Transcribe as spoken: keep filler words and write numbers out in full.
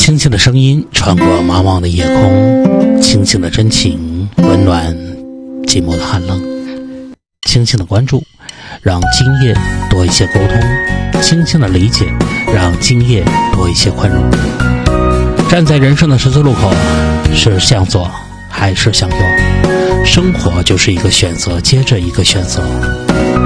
轻轻的声音穿过茫茫的夜空，轻轻的真情温暖寂寞的寒冷，轻轻的关注让今夜多一些沟通，轻轻的理解让今夜多一些宽容。站在人生的十字路口，是向左还是向右？生活就是一个选择接着一个选择。